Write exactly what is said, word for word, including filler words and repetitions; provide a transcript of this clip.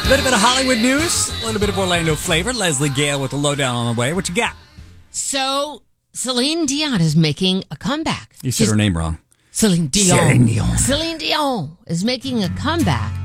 A little bit of Hollywood news, a little bit of Orlando flavor. Leslie Gale with the lowdown on the way. What you got? So, Celine Dion is making a comeback. You said She's, her name wrong. Celine Dion. Celine Dion. Celine Dion is making a comeback